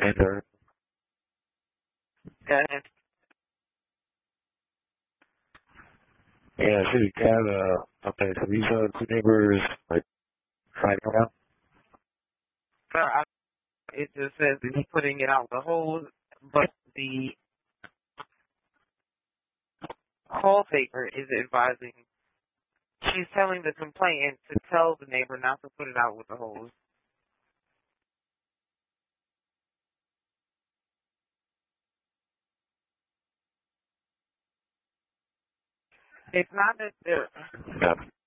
And And yeah, so you have okay, so these two neighbors like fighting around. it just says that he's putting it out the hose, but the call taker is advising. She's telling the complainant to tell the neighbor not to put it out with the hose. It's not that they're Yeah.